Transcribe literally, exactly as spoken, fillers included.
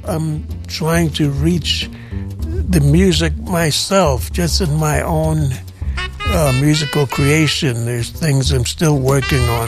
I'm trying to reach the music myself, just in my own uh, musical creation. There's things I'm still working on.